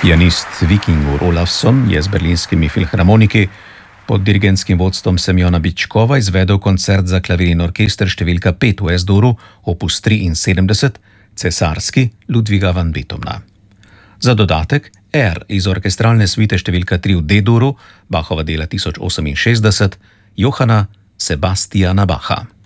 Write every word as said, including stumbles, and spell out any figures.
Pianist Vikingur Olafsson je z berlinskimi filharmoniki pod dirigentskim vodstvom Semjona Bičkova izvedel koncert za klavir in orkester številka pet v S-duru, opus triinsedemdeset, cesarski Ludviga van Beethovna. Za dodatek R iz orkestralne svite številka tri v D-duru, Bachova dela tisoč oseminšestdeset, Johana Sebastiana Bacha.